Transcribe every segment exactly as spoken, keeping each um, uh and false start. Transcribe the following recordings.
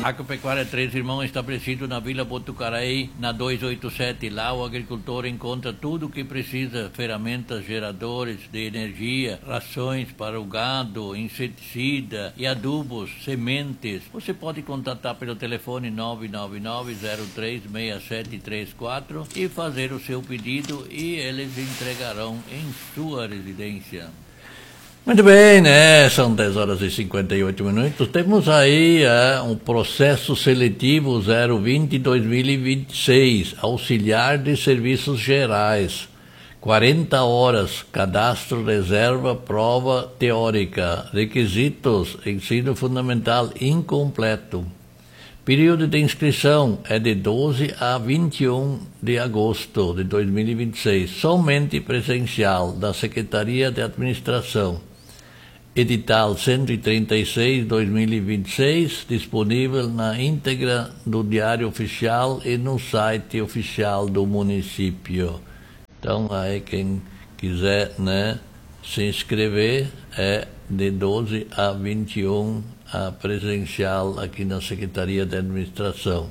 Agropecuária Três Irmãos, estabelecido na Vila Botucaraí, na duzentos e oitenta e sete. Lá o agricultor encontra tudo o que precisa: ferramentas, geradores de energia, rações para o gado, inseticida e adubos, sementes. Você pode contatar pelo telefone nove nove nove, zero três, seis sete três quatro e fazer o seu pedido e eles entregarão em sua residência. Muito bem, né? São dez horas e cinquenta e oito minutos. Temos aí é, um processo seletivo zero vinte dois mil e vinte e seis, auxiliar de serviços gerais. quarenta horas, cadastro, reserva, prova teórica. Requisitos: ensino fundamental incompleto. Período de inscrição é de doze a vinte e um de agosto de dois mil e vinte e seis, somente presencial, da Secretaria de Administração. Edital cento e trinta e seis, dois mil e vinte e seis, disponível na íntegra do Diário Oficial e no site oficial do município. Então, aí quem quiser, né, se inscrever, é de doze a vinte e um a presencial aqui na Secretaria de Administração.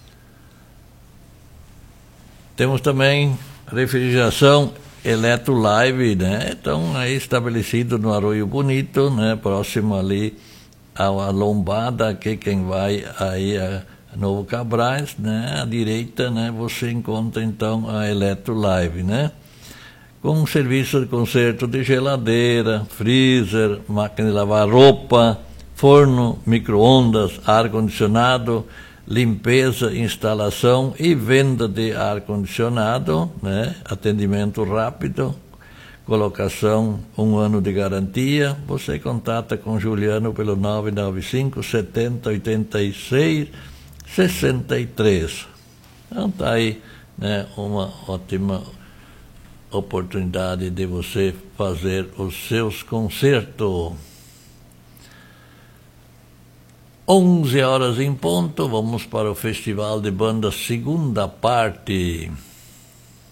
Temos também refrigeração Eletrolive, né? Então, aí estabelecido no Arroio Bonito, né? Próximo ali à Lombada, que quem vai aí a Novo Cabrais, né? À direita, né? Você encontra então a Eletrolive, né? Com serviço de conserto de geladeira, freezer, máquina de lavar roupa, forno, micro-ondas, ar-condicionado, limpeza, instalação e venda de ar-condicionado, né? Atendimento rápido, colocação, um ano de garantia. Você contata com Juliano pelo nove nove cinco, setenta, oitenta e seis, sessenta e três. Então tá aí, né, uma ótima oportunidade de você fazer os seus concertos. onze horas em ponto, vamos para o Festival de Bandas segunda parte.